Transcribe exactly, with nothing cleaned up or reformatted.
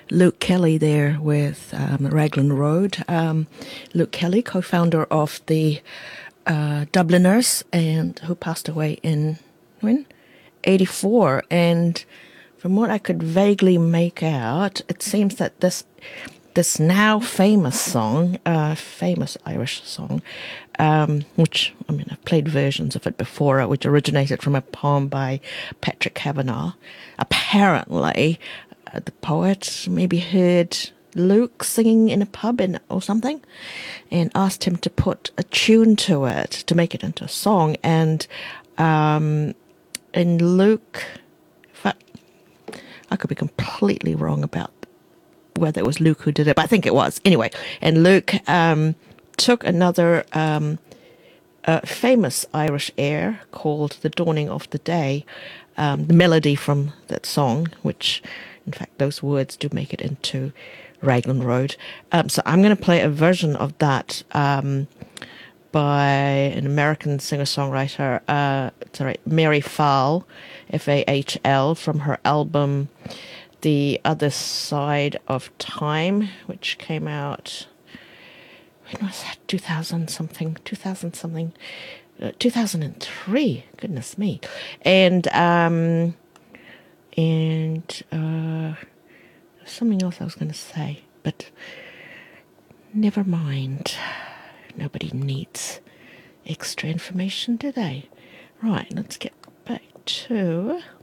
Luke Kelly there with um, Raglan Road. Um, Luke Kelly, co-founder of the uh, Dubliners, and who passed away in when eighty-four. And from what I could vaguely make out, it seems that this this now famous song, uh, famous Irish song, um, which, I mean, I've played versions of it before, which originated from a poem by Patrick Kavanagh. Apparently, uh, the poet maybe heard Luke singing in a pub in, or something, and asked him to put a tune to it to make it into a song. And um, and Luke, in fact, I could be completely wrong about whether it was Luke who did it, but I think it was. Anyway, and Luke um, took another um, uh, famous Irish air called The Dawning of the Day, um, the melody from that song, which, in fact, those words do make it into Raglan Road. Um, so I'm going to play a version of that um, by an American singer-songwriter, uh, sorry, Mary Fahl, F A H L, from her album The Other Side of Time, which came out, when was that, two thousand something, two thousand something, uh, two thousand three, goodness me. And, um, and, uh, something else I was going to say, but never mind. Nobody needs extra information, do they? Right, let's get back to